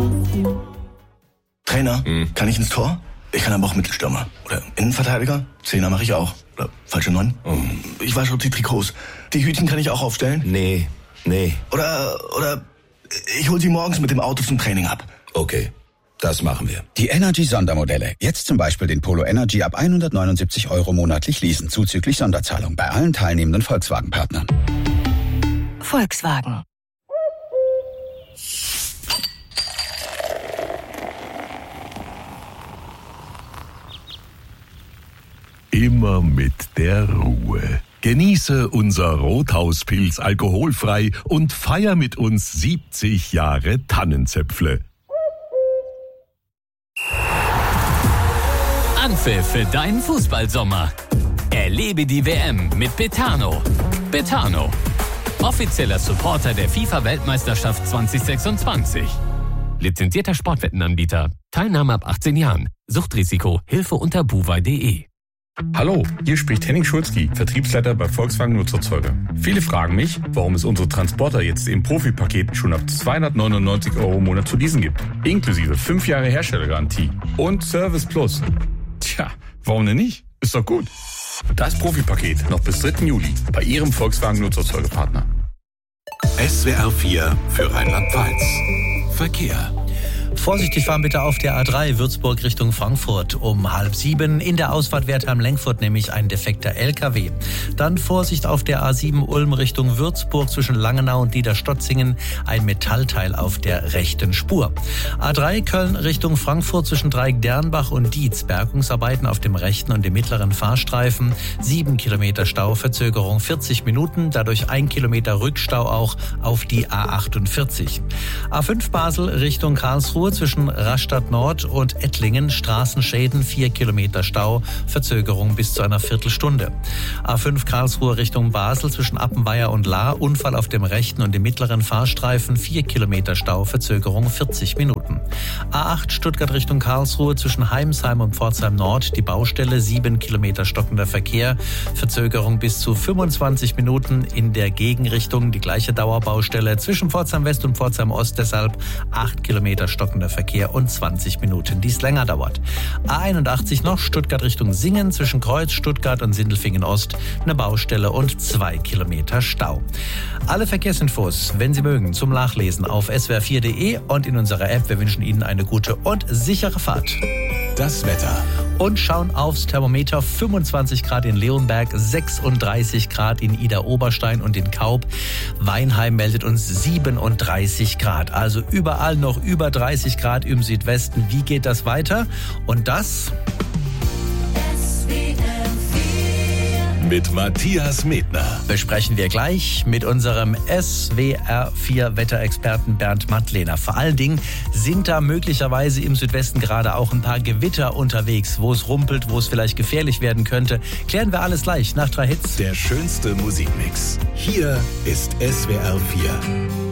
Trainer, kann ich ins Tor? Ich kann aber auch Mittelstürmer. Oder Innenverteidiger? Zehner mache ich auch. Oder falsche 9? Ich wasche auch die Trikots. Die Hütchen kann ich auch aufstellen? Nee. Oder ich hol sie morgens mit dem Auto zum Training ab. Okay, das machen wir. Die Energy-Sondermodelle. Jetzt zum Beispiel den Polo Energy ab 179 € monatlich leasen, zuzüglich Sonderzahlung bei allen teilnehmenden Volkswagen-Partnern. Volkswagen. Immer mit der Ruhe. Genieße unser Rothauspilz alkoholfrei und feier mit uns 70 Jahre Tannenzäpfle. Anpfiff für deinen Fußballsommer. Erlebe die WM mit Betano. Betano, offizieller Supporter der FIFA-Weltmeisterschaft 2026. Lizenzierter Sportwettenanbieter. Teilnahme ab 18 Jahren. Suchtrisiko. Hilfe unter buwei.de. Hallo, hier spricht Henning Schulzki, Vertriebsleiter bei Volkswagen Nutzerzeuger. Viele fragen mich, warum es unsere Transporter jetzt im Profipaket schon ab 299 € im Monat zu leasen gibt. Inklusive 5 Jahre Herstellergarantie und Service Plus. Tja, warum denn nicht? Ist doch gut. Das Profipaket noch bis 3. Juli bei Ihrem Volkswagen Nutzerzeugerpartner. SWR 4 für Rheinland-Pfalz. Verkehr. Vorsichtig fahren bitte auf der A3 Würzburg Richtung Frankfurt um 6:30. In der Ausfahrt Wertheim-Lenkfurt nämlich ein defekter LKW. Dann Vorsicht auf der A7 Ulm Richtung Würzburg zwischen Langenau und Niederstotzingen. Ein Metallteil auf der rechten Spur. A3 Köln Richtung Frankfurt zwischen Dreieck-Dernbach und Dietz. Bergungsarbeiten auf dem rechten und dem mittleren Fahrstreifen. 7 Kilometer Stau, Verzögerung 40 Minuten. Dadurch 1 Kilometer Rückstau auch auf die A48. A5 Basel Richtung Karlsruhe zwischen Rastatt Nord und Ettlingen, Straßenschäden, 4 Kilometer Stau, Verzögerung bis zu einer Viertelstunde. A5 Karlsruhe Richtung Basel zwischen Appenweier und Lahr, Unfall auf dem rechten und dem mittleren Fahrstreifen, 4 Kilometer Stau, Verzögerung 40 Minuten. A8 Stuttgart Richtung Karlsruhe zwischen Heimsheim und Pforzheim Nord, die Baustelle, 7 Kilometer stockender Verkehr, Verzögerung bis zu 25 Minuten in der Gegenrichtung, die gleiche Dauerbaustelle zwischen Pforzheim West und Pforzheim Ost, deshalb 8 Kilometer stockender Verkehr und 20 Minuten, die es länger dauert. A81 noch Stuttgart Richtung Singen zwischen Kreuz, Stuttgart und Sindelfingen Ost, eine Baustelle und 2 Kilometer Stau. Alle Verkehrsinfos, wenn Sie mögen, zum Nachlesen auf swr4.de und in unserer App. Wir wünschen Ihnen eine gute und sichere Fahrt. Das Wetter. Und schauen aufs Thermometer. 25 Grad in Leonberg, 36 Grad in Idar-Oberstein und in Kaub. Weinheim meldet uns 37 Grad. Also überall noch über 30 Grad im Südwesten. Wie geht das weiter? Und das mit Matthias Medner besprechen wir gleich mit unserem SWR4-Wetterexperten Bernd Mattlehner. Vor allen Dingen sind da möglicherweise im Südwesten gerade auch ein paar Gewitter unterwegs, wo es rumpelt, wo es vielleicht gefährlich werden könnte. Klären wir alles gleich nach 3 Hits. Der schönste Musikmix. Hier ist SWR 4.